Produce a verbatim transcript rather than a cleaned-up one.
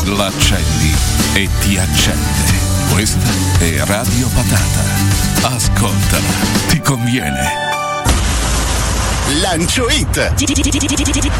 l'accendi e ti accende. Questa è Radio Patata. Ascoltala, ti conviene. Lancio It.